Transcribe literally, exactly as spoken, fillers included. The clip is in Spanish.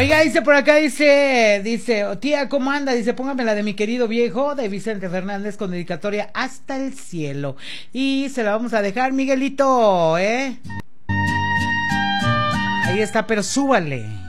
Oiga, dice por acá, dice, dice, oh, tía, ¿cómo anda? Dice, póngame la de mi querido viejo, de Vicente Fernández, con dedicatoria hasta el cielo. Y se la vamos a dejar, Miguelito, ¿eh? Ahí está, pero súbale.